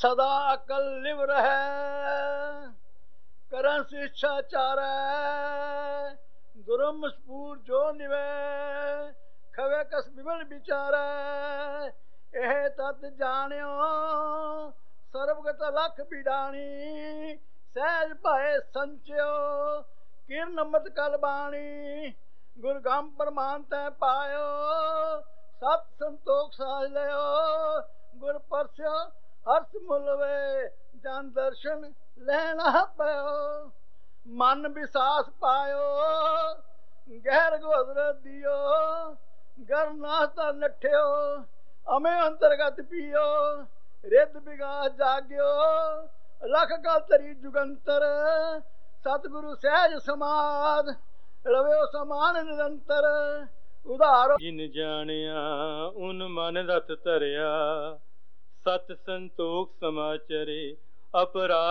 सदा अकल लिव रहे करन शिष्टाचार दुरम स्पूर जो निवे खवे कस विमल विचार एह तत जानियो सर्वगत लख बिडानी सहज पाए संचयो किरण मत कल बाणी गुरगम प्रमाण तै पायो सत संतोख साज लियो गुर परस्यो हर्ष मुलवे जन दर्शन लेना पयो मन विसास पायो गहर गोदर दियो गर नास्ता नठ्यो अमे अंतर्गत पियो रिद विगास जाग्यो लख का तरी जुगंतर सतगुरु सहज समाध रव्यो समान निरंतर उधारो जिन जानिया उन मन रत धरिया सत संतोख समाचरे अपराध